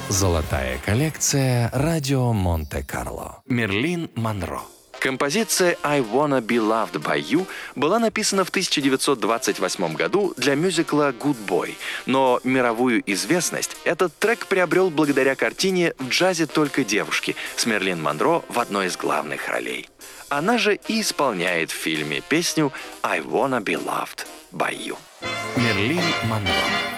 Золотая коллекция «Радио Монте-Карло». Мерлин Монро. Композиция «I Wanna Be Loved by You» была написана в 1928 году для мюзикла «Good Boy», но мировую известность этот трек приобрел благодаря картине «В джазе только девушки» с Мерлин Монро в одной из главных ролей. Она же и исполняет в фильме песню «I Wanna Be Loved by You». Мерлин Монро.